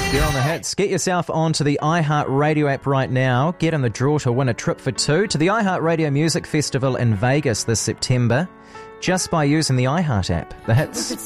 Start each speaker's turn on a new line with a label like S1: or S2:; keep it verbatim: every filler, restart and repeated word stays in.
S1: You're on the hits. Get yourself onto the iHeartRadio app right now. Get in the draw to win a trip for two to the iHeartRadio Music Festival in Vegas this September just by using the iHeart app. The hits.